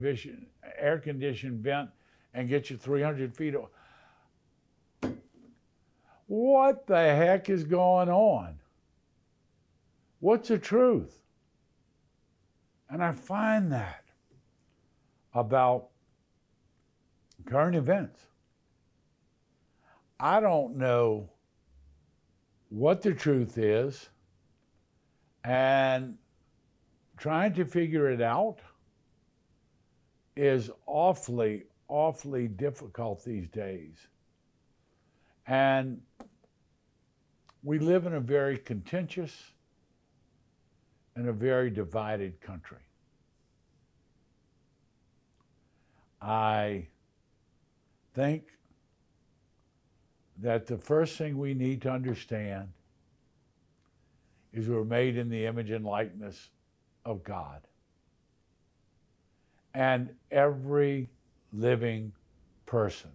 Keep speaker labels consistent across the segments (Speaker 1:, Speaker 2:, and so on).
Speaker 1: air-conditioned vent and get you 300 feet. What the heck is going on? What's the truth? And I find that about current events. I don't know what the truth is, and trying to figure it out is awfully, awfully difficult these days. And we live in a very contentious and a very divided country. I think that the first thing we need to understand is we're made in the image and likeness of God. And every living person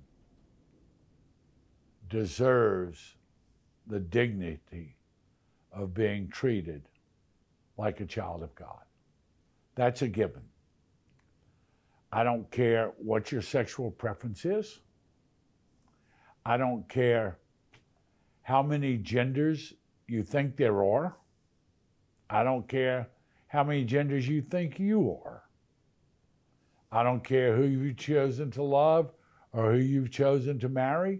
Speaker 1: deserves the dignity of being treated like a child of God. That's a given. I don't care what your sexual preference is. I don't care how many genders you think there are. I don't care how many genders you think you are. I don't care who you've chosen to love or who you've chosen to marry.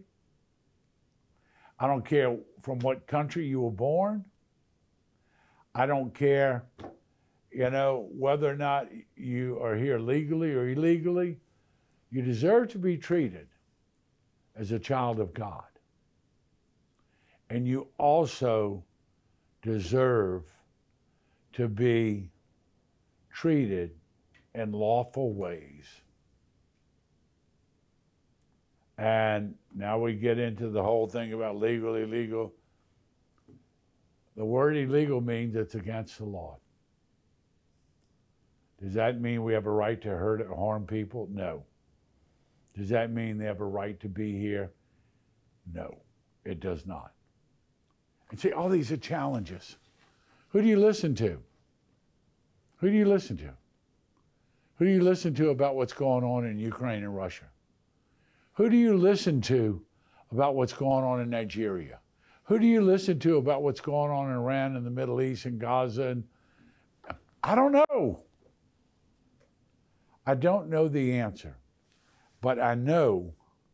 Speaker 1: I don't care from what country you were born. I don't care, whether or not you are here legally or illegally. You deserve to be treated as a child of God. And you also deserve to be treated in lawful ways. And now we get into the whole thing about legal, illegal. The word illegal means it's against the law. Does that mean we have a right to hurt or harm people? No. Does that mean they have a right to be here? No, it does not. And see, all these are challenges. Who do you listen to? Who do you listen to? Who do you listen to about what's going on in Ukraine and Russia? Who do you listen to about what's going on in Nigeria? Who do you listen to about what's going on in Iran and the Middle East and Gaza? And I don't know. I don't know the answer, but I know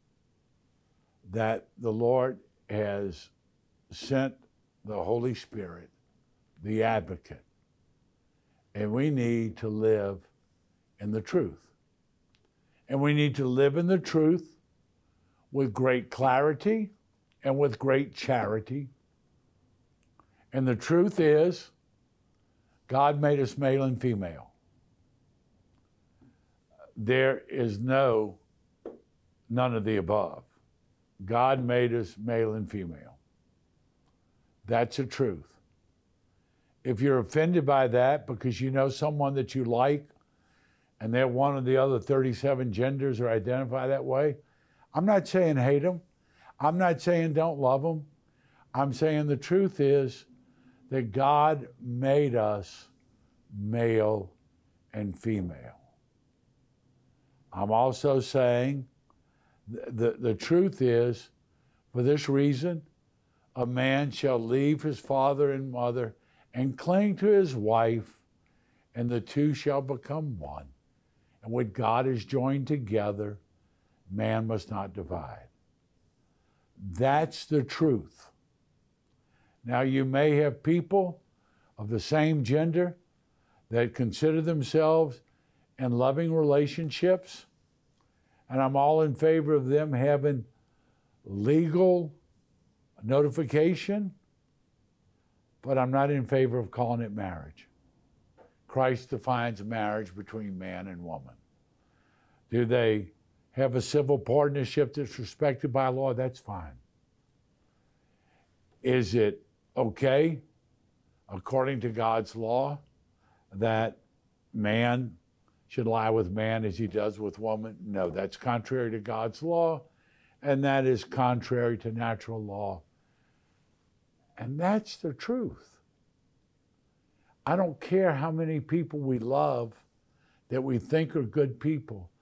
Speaker 1: that the Lord has sent the Holy Spirit, the advocate, and we need to live in the truth. And we need to live in the truth with great clarity and with great charity. And the truth is, God made us male and female. There is none of the above. God made us male and female. That's the truth. If you're offended by that because you know someone that you like and they're one of the other 37 genders or identify that way, I'm not saying hate them. I'm not saying don't love them. I'm saying the truth is that God made us male and female. I'm also saying the truth is, for this reason, a man shall leave his father and mother and cling to his wife, and the two shall become one. And what God has joined together, man must not divide. That's the truth. Now, you may have people of the same gender that consider themselves in loving relationships, and I'm all in favor of them having legal notification, but I'm not in favor of calling it marriage. Christ defines marriage between man and woman. Do they have a civil partnership that's respected by law? That's fine. Is it okay, according to God's law, that man should lie with man as he does with woman? No, that's contrary to God's law, and that is contrary to natural law. And that's the truth. I don't care how many people we love that we think are good people